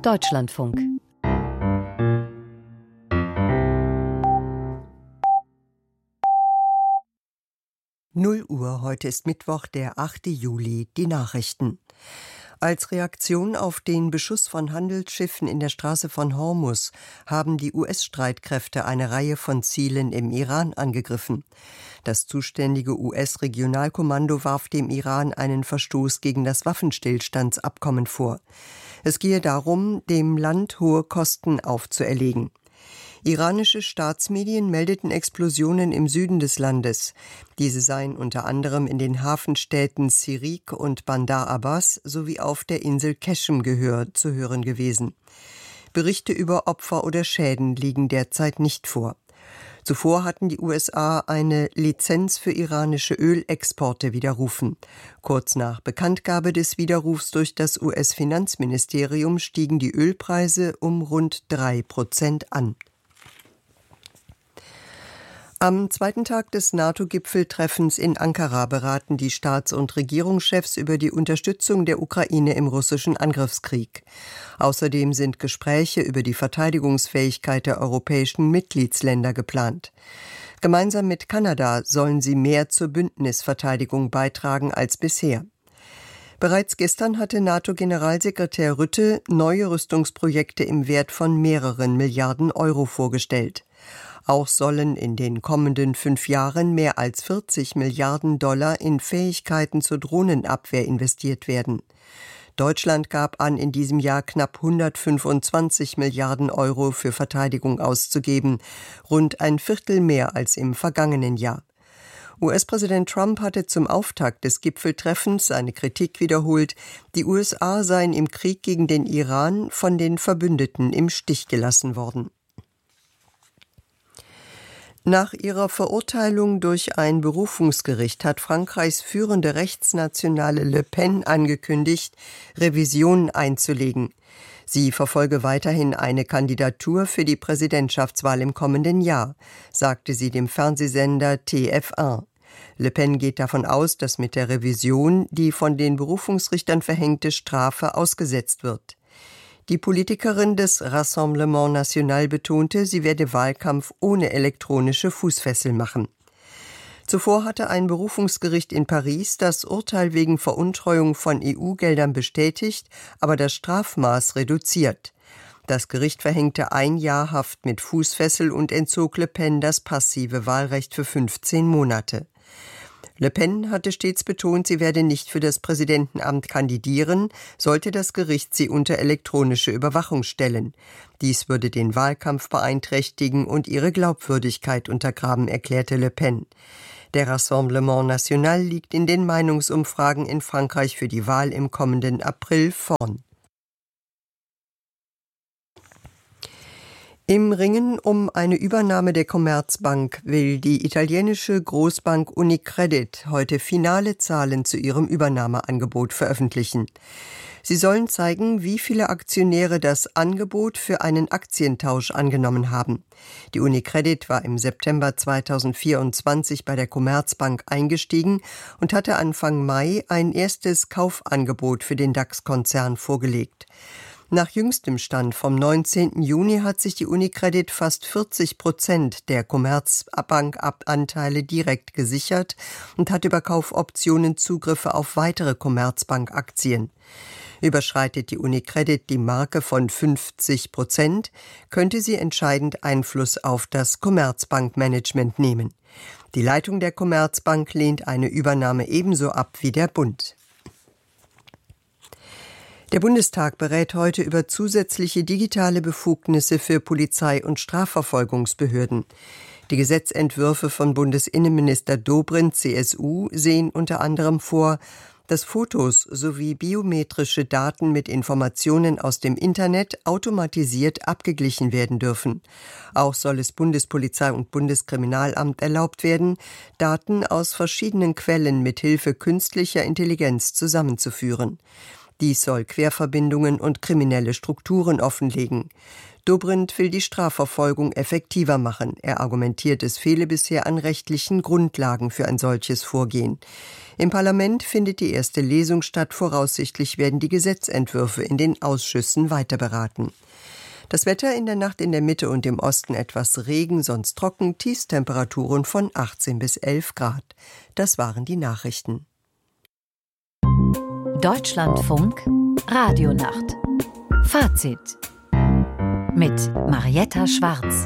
Deutschlandfunk. Null Uhr, heute ist Mittwoch, der 8. Juli, die Nachrichten. Als Reaktion auf den Beschuss von Handelsschiffen in der Straße von Hormuz haben die US-Streitkräfte eine Reihe von Zielen im Iran angegriffen. Das zuständige US-Regionalkommando warf dem Iran einen Verstoß gegen das Waffenstillstandsabkommen vor. Es gehe darum, dem Land hohe Kosten aufzuerlegen. Iranische Staatsmedien meldeten Explosionen im Süden des Landes. Diese seien unter anderem in den Hafenstädten Sirik und Bandar Abbas sowie auf der Insel Keshem zu hören gewesen. Berichte über Opfer oder Schäden liegen derzeit nicht vor. Zuvor hatten die USA eine Lizenz für iranische Ölexporte widerrufen. Kurz nach Bekanntgabe des Widerrufs durch das US-Finanzministerium stiegen die Ölpreise um rund 3% an. Am zweiten Tag des NATO-Gipfeltreffens in Ankara beraten die Staats- und Regierungschefs über die Unterstützung der Ukraine im russischen Angriffskrieg. Außerdem sind Gespräche über die Verteidigungsfähigkeit der europäischen Mitgliedsländer geplant. Gemeinsam mit Kanada sollen sie mehr zur Bündnisverteidigung beitragen als bisher. Bereits gestern hatte NATO-Generalsekretär Rutte neue Rüstungsprojekte im Wert von mehreren Milliarden Euro vorgestellt. Auch sollen in den kommenden 5 Jahren mehr als 40 Milliarden Dollar in Fähigkeiten zur Drohnenabwehr investiert werden. Deutschland gab an, in diesem Jahr knapp 125 Milliarden Euro für Verteidigung auszugeben, rund ein Viertel mehr als im vergangenen Jahr. US-Präsident Trump hatte zum Auftakt des Gipfeltreffens seine Kritik wiederholt, die USA seien im Krieg gegen den Iran von den Verbündeten im Stich gelassen worden. Nach ihrer Verurteilung durch ein Berufungsgericht hat Frankreichs führende Rechtsnationale Le Pen angekündigt, Revisionen einzulegen. Sie verfolge weiterhin eine Kandidatur für die Präsidentschaftswahl im kommenden Jahr, sagte sie dem Fernsehsender TF1. Le Pen geht davon aus, dass mit der Revision die von den Berufungsrichtern verhängte Strafe ausgesetzt wird. Die Politikerin des Rassemblement National betonte, sie werde Wahlkampf ohne elektronische Fußfessel machen. Zuvor hatte ein Berufungsgericht in Paris das Urteil wegen Veruntreuung von EU-Geldern bestätigt, aber das Strafmaß reduziert. Das Gericht verhängte 1 Jahr Haft mit Fußfessel und entzog Le Pen das passive Wahlrecht für 15 Monate. Le Pen hatte stets betont, sie werde nicht für das Präsidentenamt kandidieren, sollte das Gericht sie unter elektronische Überwachung stellen. Dies würde den Wahlkampf beeinträchtigen und ihre Glaubwürdigkeit untergraben, erklärte Le Pen. Der Rassemblement National liegt in den Meinungsumfragen in Frankreich für die Wahl im kommenden April vorn. Im Ringen um eine Übernahme der Commerzbank will die italienische Großbank Unicredit heute finale Zahlen zu ihrem Übernahmeangebot veröffentlichen. Sie sollen zeigen, wie viele Aktionäre das Angebot für einen Aktientausch angenommen haben. Die Unicredit war im September 2024 bei der Commerzbank eingestiegen und hatte Anfang Mai ein erstes Kaufangebot für den DAX-Konzern vorgelegt. Nach jüngstem Stand vom 19. Juni hat sich die Unicredit fast 40% der Commerzbank-Anteile direkt gesichert und hat über Kaufoptionen Zugriffe auf weitere Commerzbank-Aktien. Überschreitet die Unicredit die Marke von 50%, könnte sie entscheidend Einfluss auf das Commerzbank-Management nehmen. Die Leitung der Commerzbank lehnt eine Übernahme ebenso ab wie der Bund. Der Bundestag berät heute über zusätzliche digitale Befugnisse für Polizei- und Strafverfolgungsbehörden. Die Gesetzentwürfe von Bundesinnenminister Dobrindt, CSU, sehen unter anderem vor, dass Fotos sowie biometrische Daten mit Informationen aus dem Internet automatisiert abgeglichen werden dürfen. Auch soll es Bundespolizei und Bundeskriminalamt erlaubt werden, Daten aus verschiedenen Quellen mit Hilfe künstlicher Intelligenz zusammenzuführen. Dies soll Querverbindungen und kriminelle Strukturen offenlegen. Dobrindt will die Strafverfolgung effektiver machen. Er argumentiert, es fehle bisher an rechtlichen Grundlagen für ein solches Vorgehen. Im Parlament findet die erste Lesung statt. Voraussichtlich werden die Gesetzentwürfe in den Ausschüssen weiterberaten. Das Wetter: in der Nacht in der Mitte und im Osten etwas Regen, sonst trocken, Tiefstemperaturen von 18 bis 11 Grad. Das waren die Nachrichten. Deutschlandfunk Radionacht. Fazit mit Marietta Schwarz.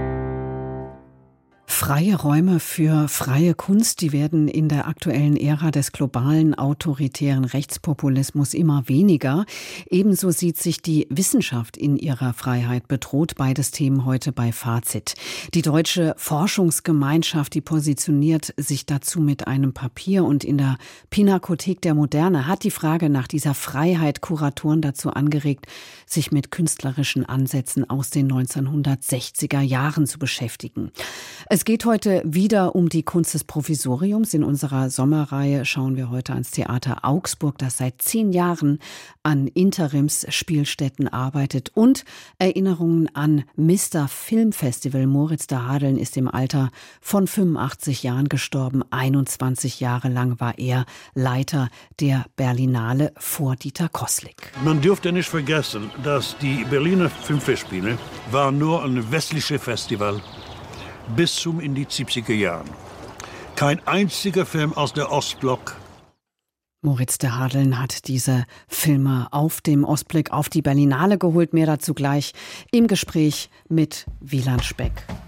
Freie Räume für freie Kunst, die werden in der aktuellen Ära des globalen autoritären Rechtspopulismus immer weniger. Ebenso sieht sich die Wissenschaft in ihrer Freiheit bedroht. Beides Themen heute bei Fazit. Die Deutsche Forschungsgemeinschaft, die positioniert sich dazu mit einem Papier, und in der Pinakothek der Moderne hat die Frage nach dieser Freiheit Kuratoren dazu angeregt, sich mit künstlerischen Ansätzen aus den 1960er Jahren zu beschäftigen. Es geht heute wieder um die Kunst des Provisoriums. In unserer Sommerreihe schauen wir heute ans Theater Augsburg, das seit 10 Jahren an Interimsspielstätten arbeitet, und Erinnerungen an Mr. Filmfestival. Moritz de Hadeln ist im Alter von 85 Jahren gestorben. 21 Jahre lang war er Leiter der Berlinale vor Dieter Kosslik. Man dürfte nicht vergessen, dass die Berliner Filmfestspiele war nur ein westliches Festival bis zum in die 70er Jahren. Kein einziger Film aus der Ostblock. Moritz de Hadeln hat diese Filme auf dem Ostblick auf die Berlinale geholt. Mehr dazu gleich im Gespräch mit Wieland Speck.